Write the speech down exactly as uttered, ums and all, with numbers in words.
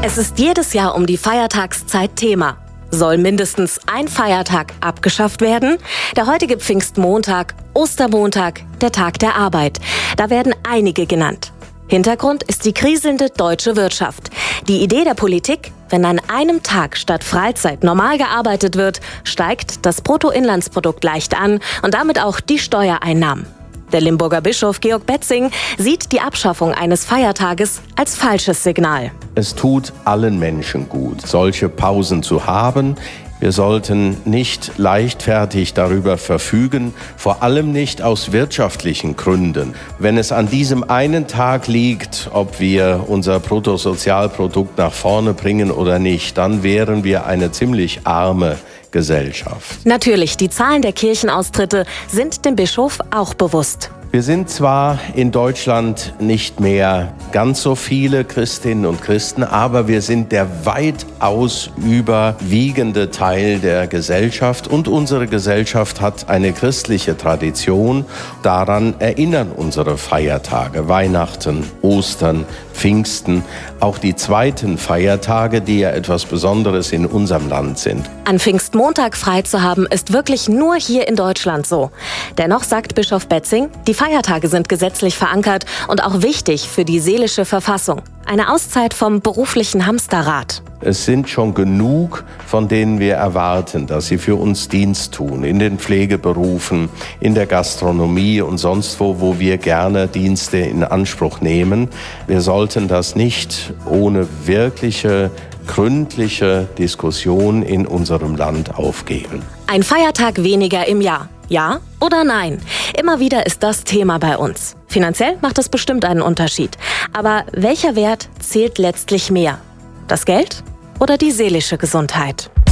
Es ist jedes Jahr um die Feiertagszeit Thema. Soll mindestens ein Feiertag abgeschafft werden? Der heutige Pfingstmontag, Ostermontag, der Tag der Arbeit. Da werden einige genannt. Hintergrund ist die kriselnde deutsche Wirtschaft. Die Idee der Politik: wenn an einem Tag statt Freizeit normal gearbeitet wird, steigt das Bruttoinlandsprodukt leicht an und damit auch die Steuereinnahmen. Der Limburger Bischof Georg Betzing sieht die Abschaffung eines Feiertages als falsches Signal. Es tut allen Menschen gut, solche Pausen zu haben. Wir sollten nicht leichtfertig darüber verfügen, vor allem nicht aus wirtschaftlichen Gründen. Wenn es an diesem einen Tag liegt, ob wir unser Bruttosozialprodukt nach vorne bringen oder nicht, dann wären wir eine ziemlich arme Gesellschaft. Natürlich, die Zahlen der Kirchenaustritte sind dem Bischof auch bewusst. Wir sind zwar in Deutschland nicht mehr ganz so viele Christinnen und Christen, aber wir sind der weitaus überwiegende Teil der Gesellschaft und unsere Gesellschaft hat eine christliche Tradition. Daran erinnern unsere Feiertage, Weihnachten, Ostern, Pfingsten, auch die zweiten Feiertage, die ja etwas Besonderes in unserem Land sind. An Pfingstmontag frei zu haben, ist wirklich nur hier in Deutschland so. Dennoch sagt Bischof Betzing, die Feiertage sind gesetzlich verankert und auch wichtig für die seelische Verfassung. Eine Auszeit vom beruflichen Hamsterrad. Es sind schon genug, von denen wir erwarten, dass sie für uns Dienst tun, in den Pflegeberufen, in der Gastronomie und sonst wo, wo wir gerne Dienste in Anspruch nehmen. Wir sollten das nicht ohne wirkliche, gründliche Diskussion in unserem Land aufgeben. Ein Feiertag weniger im Jahr. Ja oder nein? Immer wieder ist das Thema bei uns. Finanziell macht es bestimmt einen Unterschied. Aber welcher Wert zählt letztlich mehr? Das Geld oder die seelische Gesundheit?